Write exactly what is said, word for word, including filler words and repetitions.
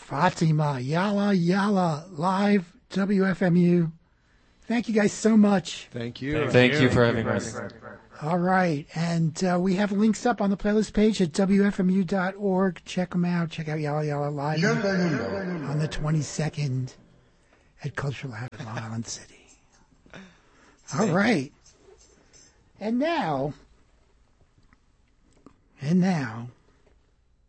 Fatima, Yalla, Yalla, live, W F M U. Thank you guys so much. Thank you. Thank, Thank you. you for having us. All right. And uh, we have links up on the playlist page at W F M U dot org. Check them out. Check out Yalla Yalla Live on the twenty-second at Culture Lab in Long Island City. All right. And now, and now,